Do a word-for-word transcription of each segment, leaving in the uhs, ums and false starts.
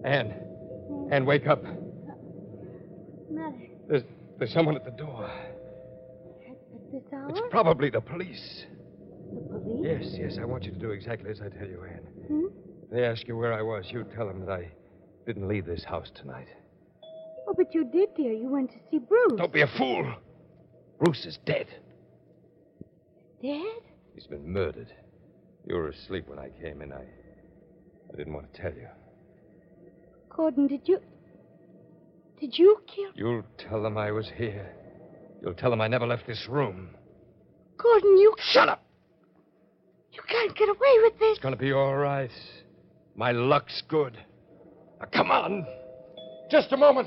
Anne. Anne, wake up. Matter. There's, there's someone at the door. At this hour? It's probably the police. The police? Yes, yes, I want you to do exactly as I tell you, Anne. Hmm? If they ask you where I was, you tell them that I didn't leave this house tonight. Oh, but you did, dear. You went to see Bruce. Don't be a fool. Bruce is dead. Dead? He's been murdered. You were asleep when I came in. I, I didn't want to tell you. Gordon, did you... Did you kill... You'll tell them I was here. You'll tell them I never left this room. Gordon, you... Shut up! You can't get away with this. It's going to be all right. My luck's good. Now, come on. Just a moment.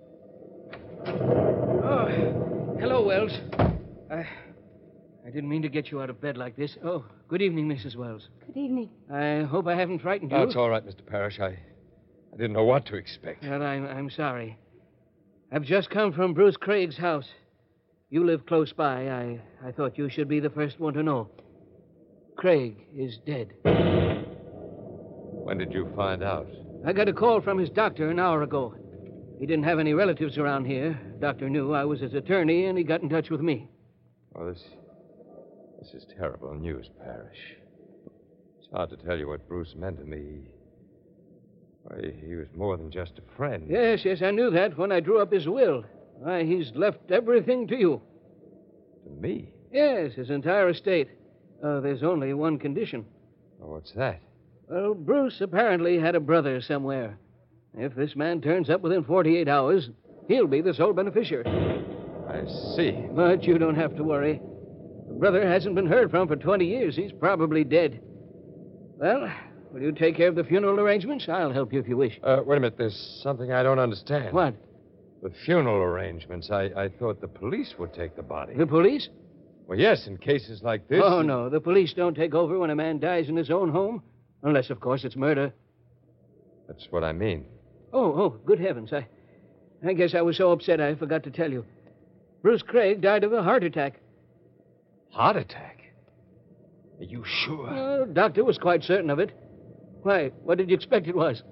Oh, hello, Wells. I, I didn't mean to get you out of bed like this. Oh, good evening, Missus Wells. Good evening. I hope I haven't frightened you. Oh, it's all right, Mister Parrish. I, I didn't know what to expect. Well, I'm, I'm sorry. I've just come from Bruce Craig's house. You live close by. I, I thought you should be the first one to know. Craig is dead. When did you find out? I got a call from his doctor an hour ago. He didn't have any relatives around here. Doctor knew I was his attorney, and he got in touch with me. Oh, this... This is terrible news, Parrish. It's hard to tell you what Bruce meant to me. Why, he was more than just a friend. Yes, yes, I knew that when I drew up his will. Why, he's left everything to you. To me? Yes, his entire estate. Uh, there's only one condition. Oh, what's that? Well, Bruce apparently had a brother somewhere. If this man turns up within forty-eight hours, he'll be the sole beneficiary. I see. But you don't have to worry. The brother hasn't been heard from for twenty years. He's probably dead. Well, will you take care of the funeral arrangements? I'll help you if you wish. Uh, wait a minute. There's something I don't understand. What? The funeral arrangements. I, I thought the police would take the body. The police? Well, yes, in cases like this. Oh, no. The police don't take over when a man dies in his own home. Unless, of course, it's murder. That's what I mean. Oh, oh, good heavens. I, I guess I was so upset I forgot to tell you. Bruce Craig died of a heart attack. Heart attack? Are you sure? Uh, the doctor was quite certain of it. Why, what did you expect it was?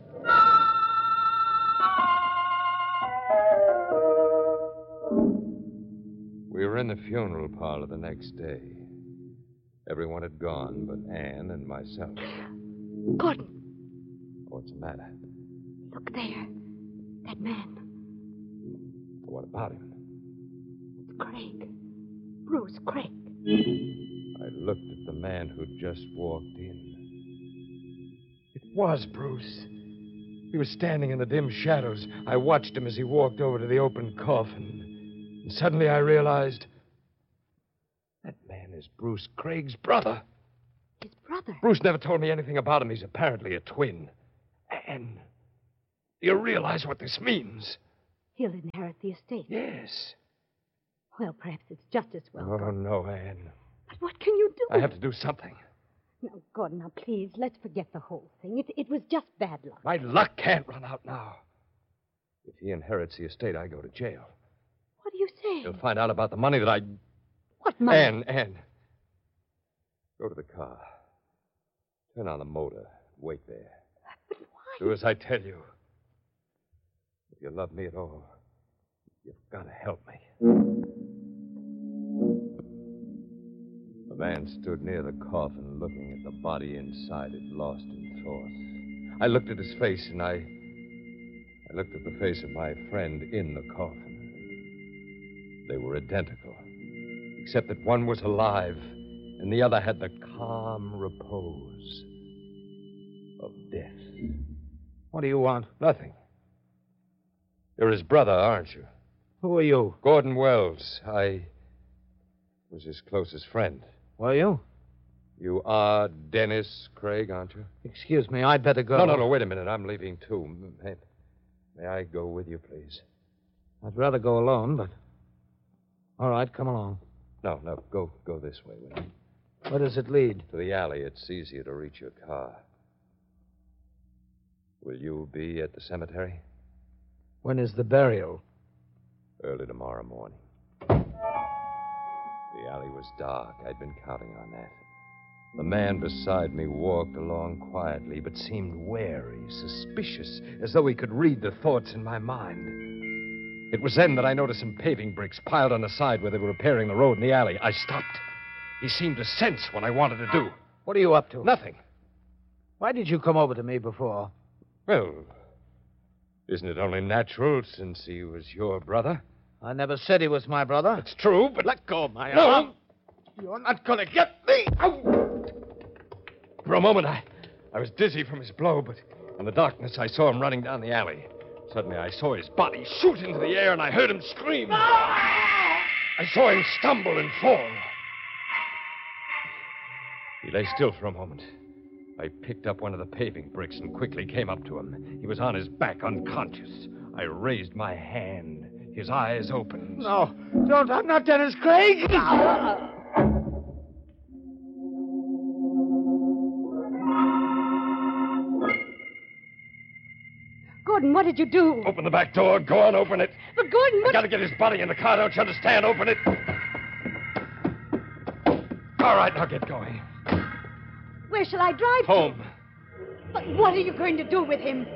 We were in the funeral parlor the next day. Everyone had gone but Anne and myself. Gordon, What's the matter? look there. That man. What about him? It's Craig. Bruce Craig. I looked at the man who'd just walked in. It was Bruce. He was standing in the dim shadows. I watched him as he walked over to the open coffin. And suddenly I realized that man is Bruce Craig's brother. His brother. Bruce never told me anything about him. He's apparently a twin. And do you realize what this means? He'll inherit the estate. Yes. Well, perhaps it's just as well. Oh, Gordon. no, Anne. But what can you do? I have to do something. Now, Gordon, now, please, let's forget the whole thing. It, it was just bad luck. My luck can't run out now. If he inherits the estate, I go to jail. What are you saying? He'll find out about the money that I... What money? Anne, Anne. Go to the car. Turn on the motor. Wait there. But why? Do as I tell you. If you love me at all, you've got to help me. The man stood near the coffin, looking at the body inside it, lost in thought. I looked at his face, and I... I looked at the face of my friend in the coffin. They were identical, except that one was alive, and the other had the calm repose of death. What do you want? Nothing. You're his brother, aren't you? Who are you? Gordon Wells. I was his closest friend. Were you? You are Dennis Craig, aren't you? Excuse me, I'd better go. No, no, no, wait a minute. I'm leaving, too. May, may I go with you, please? I'd rather go alone, but... All right, come along. No, no, go go this way with me. Where does it lead? To the alley. It's easier to reach your car. Will you be at the cemetery? When is the burial? Early tomorrow morning. The alley was dark. I'd been counting on that. The man beside me walked along quietly, but seemed wary, suspicious, as though he could read the thoughts in my mind. It was then that I noticed some paving bricks piled on the side where they were repairing the road in the alley. I stopped. He seemed to sense what I wanted to do. What are you up to? Nothing. Why did you come over to me before? Well, isn't it only natural since he was your brother? I never said he was my brother. It's true, but... Let go of my No. arm. You're not going to get me. Ow! For a moment, I, I was dizzy from his blow, but in the darkness, I saw him running down the alley. Suddenly, I saw his body shoot into the air, and I heard him scream. I saw him stumble and fall. He lay still for a moment. I picked up one of the paving bricks and quickly came up to him. He was on his back, unconscious. I raised my hand. His eyes opened. No, don't. I'm not Dennis Craig. Gordon, what did you do? Open the back door. Go on, open it. But Gordon, I what... gotta get his body in the car, don't you understand? Open it. All right, now get going. Where shall I drive to? Home. But what are you going to do with him?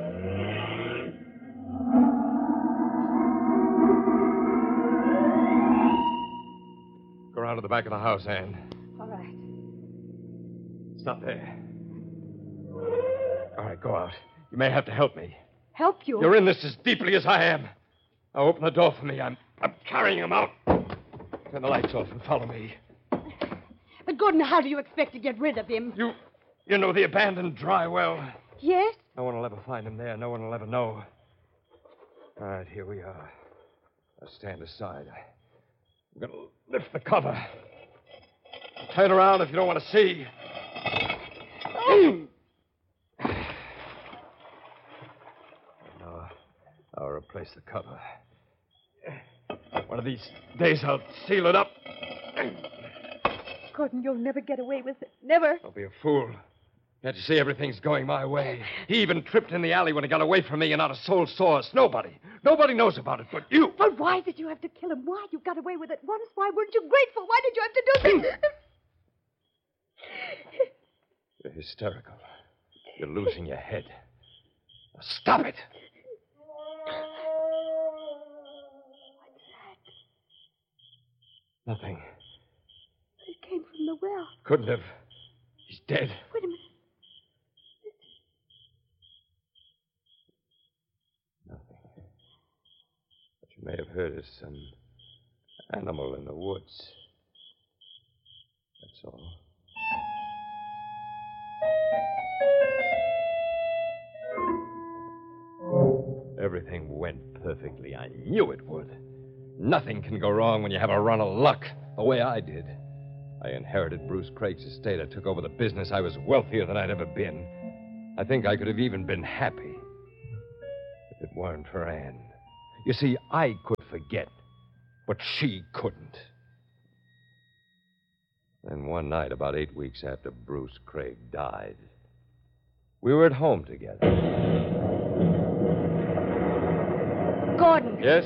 Go around to the back of the house, Anne. All right. Stop there. All right, go out. You may have to help me. Help you? You're in this as deeply as I am. Now open the door for me. I'm, I'm carrying him out. Turn the lights off and follow me. But Gordon, how do you expect to get rid of him? You, you know the abandoned dry well. Yes? No one will ever find him there. No one will ever know. All right, here we are. Now stand aside. I, I'm going to lift the cover. Turn around if you don't want to see. Oh. Now, I'll replace the cover. One of these days I'll seal it up. Gordon, you'll never get away with it. Never. Don't be a fool. Can't you see everything's going my way? He even tripped in the alley when he got away from me and not a soul saw us. Nobody. Nobody knows about it but you. But why did you have to kill him? Why? You got away with it once. Why weren't you grateful? Why did you have to do this? You're hysterical. You're losing your head. Now stop it. Nothing. It came from the well. Couldn't have. He's dead. Wait a minute. Nothing. What you may have heard is some animal in the woods. That's all. Everything went perfectly. I knew it would. Nothing can go wrong when you have a run of luck, the way I did. I inherited Bruce Craig's estate. I took over the business. I was wealthier than I'd ever been. I think I could have even been happy if it weren't for Anne. You see, I could forget, but she couldn't. Then one night, about eight weeks after Bruce Craig died, we were at home together. Gordon. Yes?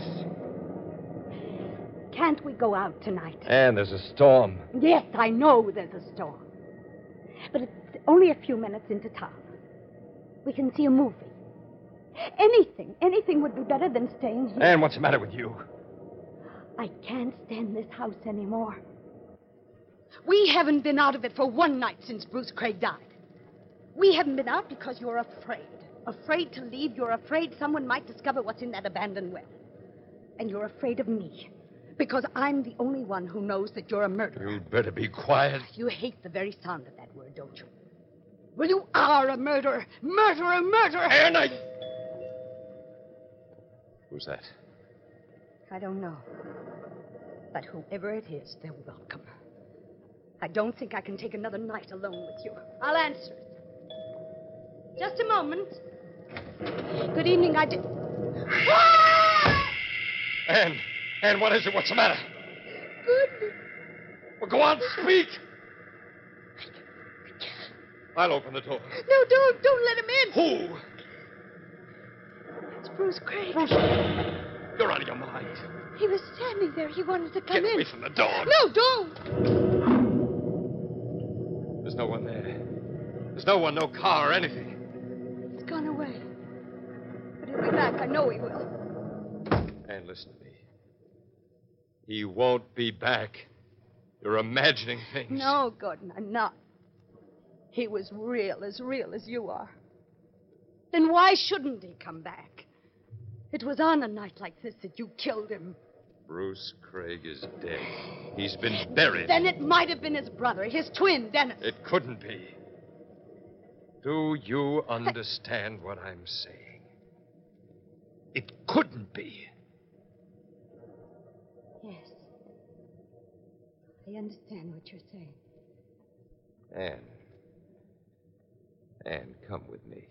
Can't we go out tonight? And there's a storm. Yes, I know there's a storm. But it's only a few minutes into town. We can see a movie. Anything, anything would be better than staying here. Anne, what's the matter with you? I can't stand this house anymore. We haven't been out of it for one night since Bruce Craig died. We haven't been out because you're afraid. Afraid to leave. You're afraid someone might discover what's in that abandoned well. And you're afraid of me. Because I'm the only one who knows that you're a murderer. You'd better be quiet. You hate the very sound of that word, don't you? Well, you are a murderer. Murderer, murderer. Anne, I... Who's that? I don't know. But whoever it is, they're welcome. I don't think I can take another night alone with you. I'll answer it. Just a moment. Good evening, I did... Anne, Anne, what is it? What's the matter? Goodness. Well, go on, speak. I'll open the door. No, don't. Don't let him in. Who? It's Bruce Craig. Bruce, you're out of your mind. He was standing there. He wanted to come Get in. away from the door. No, don't. There's no one there. There's no one, no car or anything. He's gone away. But he'll be back. I know he will. And listen to me. He won't be back. You're imagining things. No, Gordon, I'm not. He was real, as real as you are. Then why shouldn't he come back? It was on a night like this that you killed him. Bruce Craig is dead. He's been buried. Then it might have been his brother, his twin, Dennis. It couldn't be. Do you understand what I'm saying? It couldn't be. Yes. I understand what you're saying. Anne. Anne, come with me.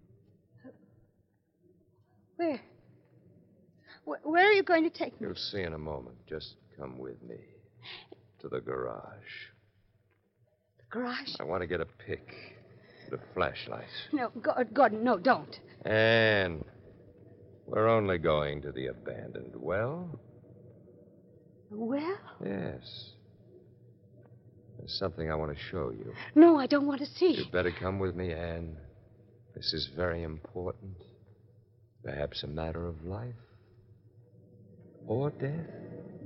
Where? Wh- Where are you going to take me? You'll see in a moment. Just come with me. To the garage. The garage? I want to get a pick. The flashlight. No, Go- Gordon, no, don't. Anne, we're only going to the abandoned well. Well? Yes. There's something I want to show you. No, I don't want to see. You'd better come with me, Anne. This is very important. Perhaps a matter of life or death.